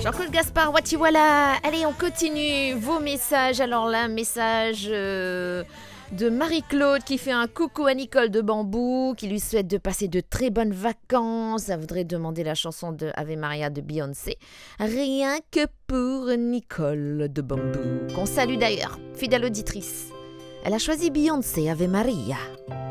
Jean-Claude Gaspard, Watiwala. Allez, on continue vos messages. Alors là, message de Marie-Claude qui fait un coucou à Nicole de Bambou, qui lui souhaite de passer de très bonnes vacances. Elle voudrait demander la chanson de Ave Maria de Beyoncé. Rien que pour Nicole de Bambou, qu'on salue d'ailleurs, fidèle auditrice. Elle a choisi Beyoncé, Ave Maria.